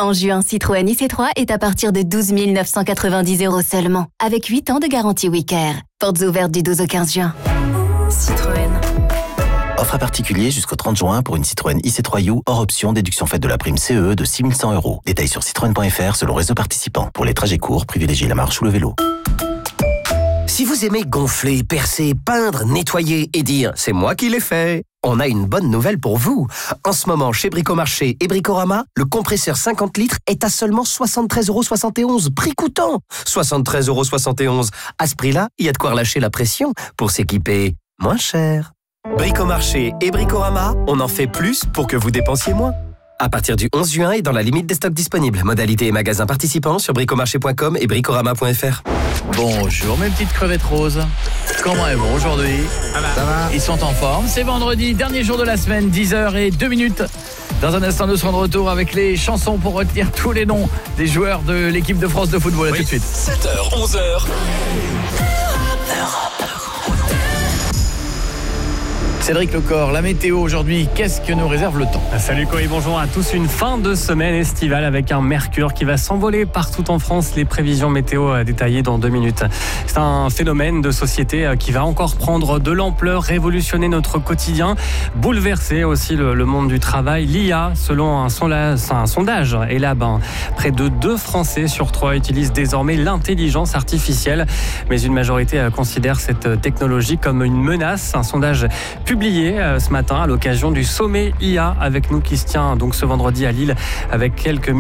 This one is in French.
En juin, Citroën IC3 est à partir de 12 990 € seulement, avec 8 ans de garantie WeCare. Portes ouvertes du 12 au 15 juin. Citroën. Offre à particulier jusqu'au 30 juin pour une Citroën IC3U hors option déduction faite de la prime CE de 6 100 €. Détails sur citroën.fr selon réseau participant. Pour les trajets courts, privilégiez la marche ou le vélo. Si vous aimez gonfler, percer, peindre, nettoyer et dire « c'est moi qui l'ai fait », on a une bonne nouvelle pour vous. En ce moment, chez Bricomarché et Bricorama, le compresseur 50 litres est à seulement 73,71 €, prix coûtant. 73,71 €. À ce prix-là, il y a de quoi relâcher la pression pour s'équiper moins cher. Bricomarché et Bricorama, on en fait plus pour que vous dépensiez moins. À partir du 11 juin et dans la limite des stocks disponibles. Modalités et magasins participants sur bricomarché.com et bricorama.fr. Bonjour mes petites crevettes roses. Comment elles vont aujourd'hui? Ça va. Ils sont en forme. C'est vendredi, dernier jour de la semaine, 10h02. Dans un instant, nous serons de retour avec les chansons pour retenir tous les noms des joueurs de l'équipe de France de football. À tout de suite. 7h, 11h. Cédric Lecor, la météo aujourd'hui, qu'est-ce que nous réserve le temps? Salut Coé, bonjour à tous. Une fin de semaine estivale avec un mercure qui va s'envoler partout en France. Les prévisions météo détaillées dans 2 minutes. C'est un phénomène de société qui va encore prendre de l'ampleur, révolutionner notre quotidien, bouleverser aussi le monde du travail. L'IA, selon un sondage Elab, près de 2 Français sur 3 utilisent désormais l'intelligence artificielle. Mais une majorité considère cette technologie comme une menace. Un sondage publié ce matin à l'occasion du sommet IA avec nous qui se tient donc ce vendredi à Lille avec quelques